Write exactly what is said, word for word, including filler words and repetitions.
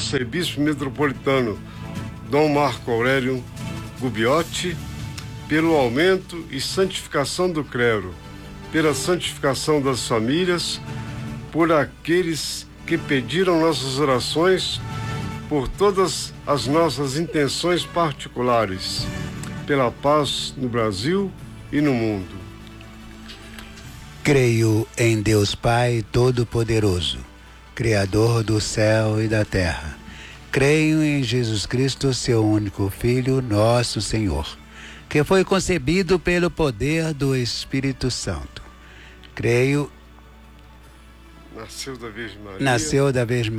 arcebispo metropolitano Dom Marco Aurélio Gubbiotti, pelo aumento e santificação do clero, pela santificação das famílias, por aqueles que pediram nossas orações, por todas as nossas intenções particulares, pela paz no Brasil e no mundo. Creio em Deus Pai Todo-Poderoso, Criador do céu e da terra. Creio em Jesus Cristo, seu único Filho, nosso Senhor, que foi concebido pelo poder do Espírito Santo. Creio... Nasceu da Virgem Maria. Nasceu da Virgem